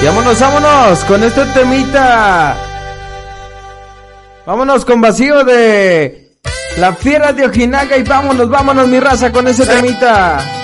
Y vámonos con este temita. Vámonos con Vacío de La Fiera de Ojinaga y vámonos mi raza con ese temita.